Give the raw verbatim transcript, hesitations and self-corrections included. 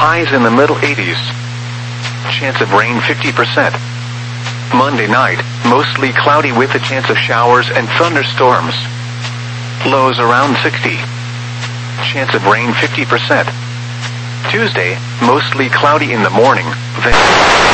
Highs in the middle eighties. Chance of rain fifty percent. Monday night, mostly cloudy with a chance of showers and thunderstorms. Lows around sixty. Chance of rain fifty percent. Tuesday, mostly cloudy in the morning, then